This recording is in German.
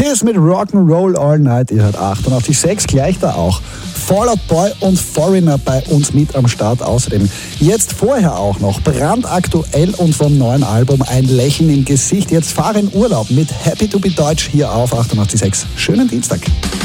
Kiss mit Rock'n'Roll All Night. Ihr hört 88.6, gleich da auch. Fall Out Boy und Foreigner bei uns mit am Start. Außerdem jetzt vorher auch noch brandaktuell und vom neuen Album Ein Lächeln im Gesicht. Jetzt fahr in Urlaub mit Happy to be Deutsch hier auf 88.6. Schönen Dienstag.